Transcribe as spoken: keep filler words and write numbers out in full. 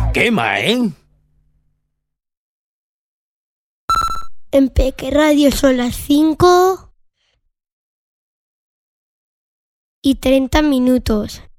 Quema, ¿eh? En Peque Radio son las cinco y treinta minutos.